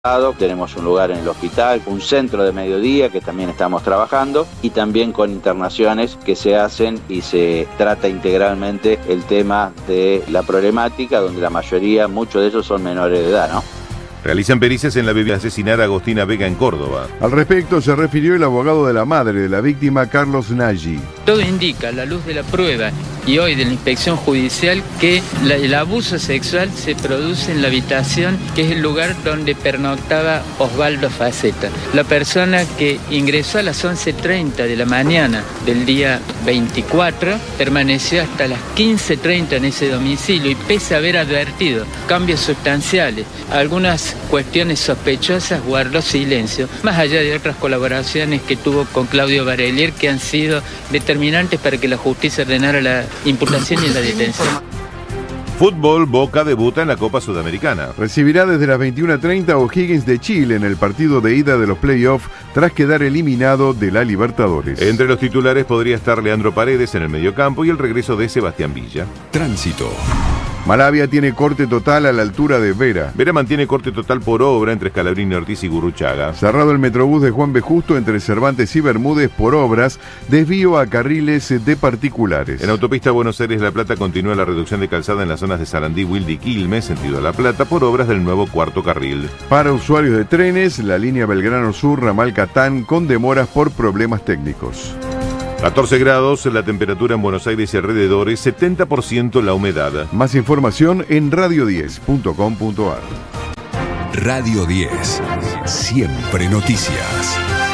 Tenemos un lugar en el hospital, un centro de mediodía que también estamos trabajando y también con internaciones que se hacen y se trata integralmente el tema de la problemática, donde la mayoría, muchos de esos son menores de edad, ¿no? Realizan pericias en la bebida asesinada a Agostina Vega en Córdoba. Al respecto se refirió el abogado de la madre de la víctima, Carlos Nagy. Todo indica, a la luz de la prueba y hoy de la inspección judicial, que el abuso sexual se produce en la habitación, que es el lugar donde pernoctaba Osvaldo Faceta. La persona que ingresó a las 11:30 de la mañana del día 24 permaneció hasta las 15:30 en ese domicilio y pese a haber advertido cambios sustanciales, algunas cuestiones sospechosas, guardó silencio, más allá de otras colaboraciones que tuvo con Claudio Barelier que han sido determinantes para que la justicia ordenara la imputación y la detención. Fútbol, Boca debuta en la Copa Sudamericana. Recibirá desde las 21:30 O'Higgins de Chile en el partido de ida de los playoffs tras quedar eliminado de la Libertadores. Entre los titulares podría estar Leandro Paredes en el mediocampo y el regreso de Sebastián Villa. Tránsito. Malavia tiene corte total a la altura de Vera. Vera mantiene corte total por obra entre Scalabrini, Ortiz y Gurruchaga. Cerrado el Metrobús de Juan B. Justo entre Cervantes y Bermúdez por obras, desvío a carriles de particulares. En autopista Buenos Aires-La Plata continúa la reducción de calzada en las zonas de Sarandí, Wilde y Quilmes, sentido La Plata, por obras del nuevo cuarto carril. Para usuarios de trenes, la línea Belgrano Sur, ramal Catán, con demoras por problemas técnicos. 14 grados la temperatura en Buenos Aires y alrededores, 70% la humedad. Más información en radio10.com.ar. Radio 10. Siempre noticias.